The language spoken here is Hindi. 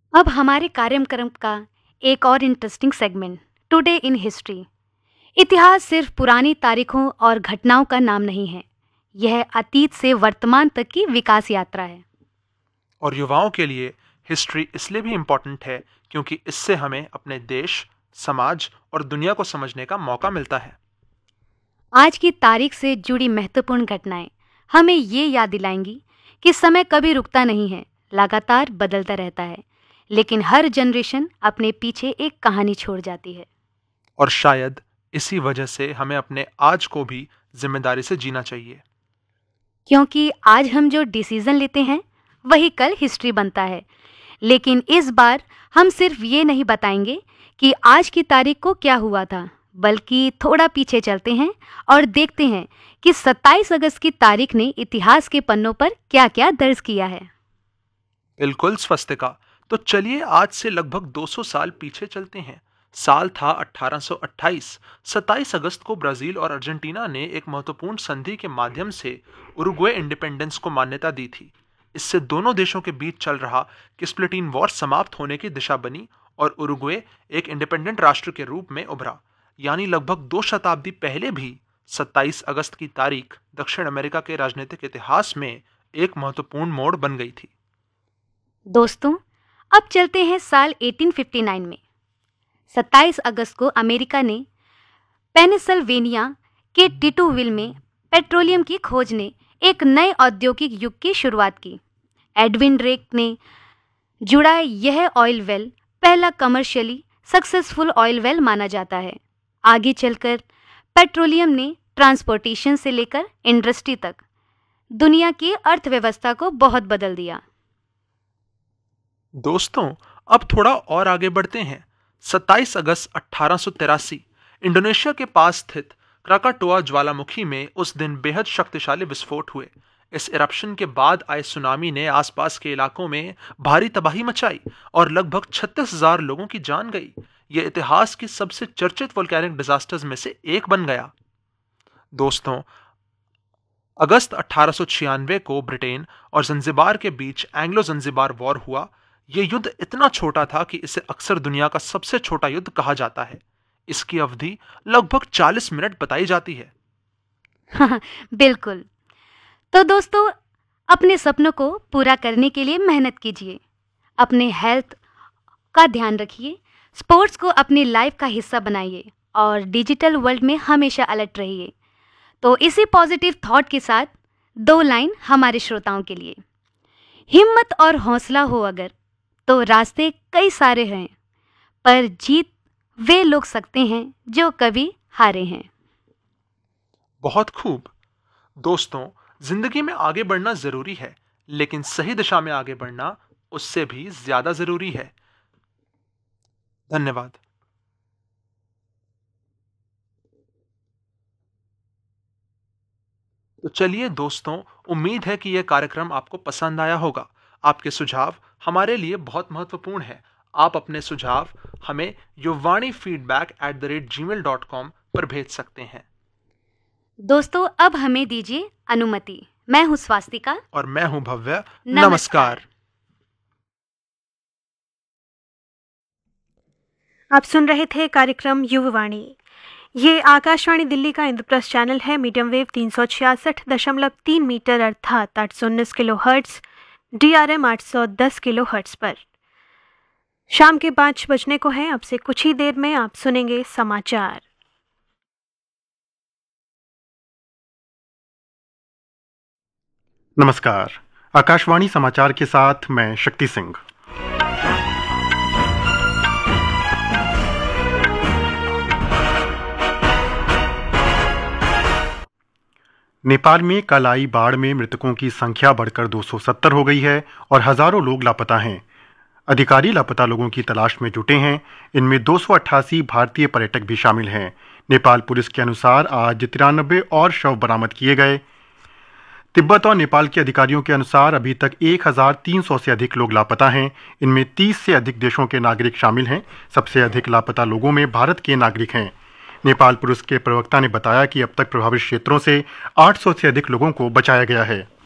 अब हमारे कार्यक्रम का एक और interesting segment, today in history. इतिहास सिर्फ पुरानी तारीखों और घटनाओं का नाम नहीं है, यह अतीत से वर्तमान तक की विकास यात्रा है। और युवाओं के लिए हिस्ट्री इसलिए भी इम्पोर्टेंट है क्योंकि इससे हमें अपने देश, समाज और दुनिया को समझने का मौका मिलता है। आज की तारीख से जुड़ी महत्वपूर्ण घटनाएं हमें ये याद दिलाएंगी कि समय कभी रुकता नहीं है, लगातार बदलता रहता है, लेकिन हर जनरेशन अपने पीछे एक कहानी छोड़ जाती है। और शायद इसी वजह से हमें अपने आज को भी जिम्मेदारी से जीना चाहिए। क्योंकि आज हम जो डिसीजन लेते हैं वही कल हिस्ट्री बनता है। लेकिन इस बार हम सिर्फ ये नहीं बताएंगे कि आज की तारीख को क्या हुआ था, बल्कि थोड़ा पीछे चलते हैं और देखते हैं कि 27 अगस्त की तारीख ने इतिहास के पन्नों पर क्या-क्या दर्ज किया है। बिल्कुल स्वस्तिका। तो चलिए आज से लगभग 200 साल पीछे चलते हैं। साल था 1828। 27 अगस्त को ब्राजील और अर्जेंटीना ने एक महत्वपूर्ण संधि के माध्यम से उरुग्वे इंडिपेंडेंस को मान्यता दी थी। इससे दोनों देशों के बीच चल रहा किस्प्लटीन वॉर समाप्त होने की दिशा बनी और उरुग्वे एक इंडिपेंडेंट राष्ट्र के रूप में उभरा। यानी लगभग 2 शताब्दी पहले भी 27 अगस्त की तारीख दक्षिण अमेरिका के राजनीतिक इतिहास में एक महत्वपूर्ण मोड़ बन गई थी। दोस्तों, अब चलते हैं साल 1859 में। 27 अगस्त को अमेरिका ने पेनिसिल्वेनिया के टिटूविल में पेट्रोलियम की खोज ने एक नए औद्योगिक युग की शुरुआत की। एडविन ड्रेक ने जुड़ा यह ऑयल वेल पहला कमर्शियली सक्सेसफुल ऑयल वेल माना जाता है। आगे चलकर पेट्रोलियम ने ट्रांसपोर्टेशन से लेकर इंडस्ट्री तक दुनिया की अर्थव्यवस्था को बहुत बदल दिया। दोस्तों, अब थोड़ा और आगे बढ़ते हैं। 27 अगस्त 1883 इंडोनेशिया के पास स्थित क्राकाटोआ ज्वालामुखी में उस दिन बेहद शक्तिशाली विस्फोट हुए। इस इरप्शन के बाद आए सुनामी ने आसपास के इलाकों में भारी तबाही मचाई और लगभग 36,000 लोगों की जान गई। यह इतिहास की सबसे चर्चित वोल्केनिक डिजास्टर्स में से एक बन गया। दोस्तों, अगस्त 1896 को ब्रिटेन और जंजीबार के बीच एंग्लो जंजीबार वॉर हुआ। यह युद्ध इतना छोटा था कि इसे अक्सर दुनिया का सबसे छोटा युद्ध कहा जाता है। इसकी अवधि लगभग 40 मिनट बताई जाती है। बिल्कुल। तो दोस्तों, अपने सपनों को पूरा करने के लिए मेहनत कीजिए, अपने हेल्थ का ध्यान रखिए, स्पोर्ट्स को अपनी लाइफ का हिस्सा बनाइए और डिजिटल वर्ल्ड में हमेशा अलर्ट रहिए। तो इसी पॉजिटिव थॉट के साथ 2 लाइन हमारे श्रोताओं के लिए। हिम्मत और हौसला हो अगर, तो रास्ते कई सारे हैं, पर जीत वे लोग सकते हैं जो कभी हारे हैं। बहुत खूब। दोस्तों, जिंदगी में आगे बढ़ना जरूरी है, लेकिन सही दिशा में आगे बढ़ना उससे भी ज्यादा जरूरी है। धन्यवाद। तो चलिए दोस्तों, उम्मीद है कि यह कार्यक्रम आपको पसंद आया होगा। आपके सुझाव हमारे लिए बहुत महत्वपूर्ण है। आप अपने सुझाव हमें yuvani@gmail.com पर भेज सकते हैं। दोस्तों, अब हमें दीजिए अनुमति। मैं हूँ स्वास्तिका और मैं हूं भव्य। नमस्कार। आप सुन रहे थे कार्यक्रम युववाणी। ये आकाशवाणी दिल्ली का इंद्रप्रस्थ चैनल है, मीडियम वेव 366.3 मीटर अर्थात 819 kilo hertz, DRM 810 kilo hertz पर। शाम के 5 बजने को है। अब से कुछ ही देर में आप सुनेंगे समाचार। नमस्कार। आकाशवाणी समाचार के साथ मैं शक्ति सिंह। नेपाल में कल आई बाढ़ में मृतकों की संख्या बढ़कर 270 हो गई है और हजारों लोग लापता हैं। अधिकारी लापता लोगों की तलाश में जुटे हैं। इनमें 288 भारतीय पर्यटक भी शामिल हैं। नेपाल पुलिस के अनुसार आज 93 और शव बरामद किए गए। तिब्बत और नेपाल के अधिकारियों के अनुसार अभी तक 1300 से अधिक लोग लापता हैं। इनमें 30 से अधिक देशों के नागरिक शामिल हैं। सबसे अधिक लापता लोगों में भारत के नागरिक हैं। नेपाल पुलिस के प्रवक्ता ने बताया कि अब तक प्रभावित क्षेत्रों से 800 से अधिक लोगों को बचाया गया है।